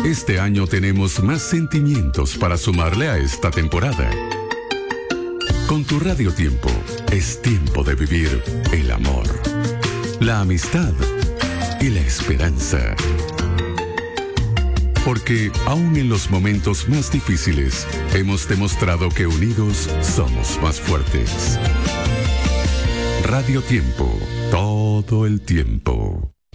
Este año tenemos más sentimientos para sumarle a esta temporada. Con tu Radio Tiempo, es tiempo de vivir el amor, la amistad y la esperanza. Porque aún en los momentos más difíciles, hemos demostrado que unidos somos más fuertes. Radio Tiempo, todo el tiempo.